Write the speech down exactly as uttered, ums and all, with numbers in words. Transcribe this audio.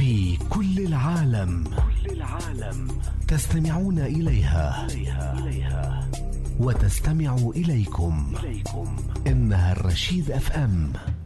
في كل العالم تستمعون إليها وتستمع إليكم. إنها الرشيد أف أم.